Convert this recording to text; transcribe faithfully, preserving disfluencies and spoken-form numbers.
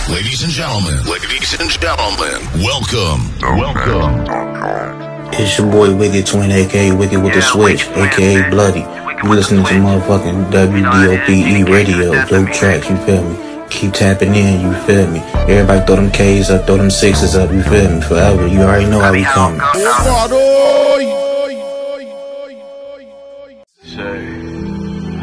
Ladies and gentlemen, ladies and gentlemen, welcome, welcome. It's your boy Wicked Twin, aka Wicked with the Switch, aka Bloody. You listening to motherfucking W D O P E radio, dope tracks, you feel me? Keep tapping in, you feel me? Everybody throw them K's up, throw them sixes up, you feel me? Forever, you already know how we coming.